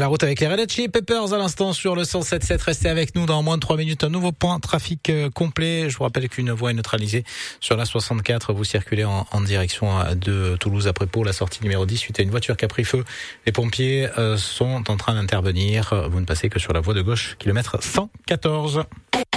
La route avec les Red Hot Chili Peppers à l'instant sur le 107.7. Restez avec nous dans moins de 3 minutes. Un nouveau point trafic complet. Je vous rappelle qu'une voie est neutralisée sur la 64. Vous circulez en direction de Toulouse après Pau, la sortie numéro 10. Suite à une voiture qui a pris feu. Les pompiers sont en train d'intervenir. Vous ne passez que sur la voie de gauche, kilomètre 114.